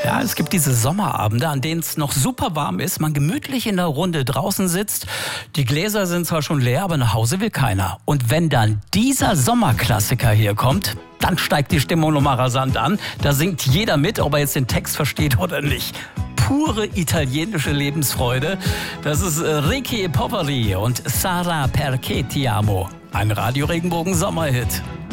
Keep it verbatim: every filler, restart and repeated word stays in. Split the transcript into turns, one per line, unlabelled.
Ja, es gibt diese Sommerabende, an denen es noch super warm ist, man gemütlich in der Runde draußen sitzt. Die Gläser sind zwar schon leer, aber nach Hause will keiner. Und wenn dann dieser Sommerklassiker hier kommt, dann steigt die Stimmung nochmal rasant an. Da singt jeder mit, ob er jetzt den Text versteht oder nicht. Pure italienische Lebensfreude. Das ist Ricky Poveri und Sarà perché ti amo. Ein Radio Regenbogen Sommerhit.